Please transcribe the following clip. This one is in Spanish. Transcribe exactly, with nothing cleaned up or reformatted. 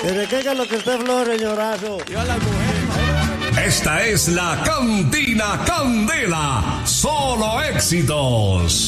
Que se caiga lo que esté flojo, señorazo. Yo a las mujeres. Esta es la Cantina Candela. Solo éxitos.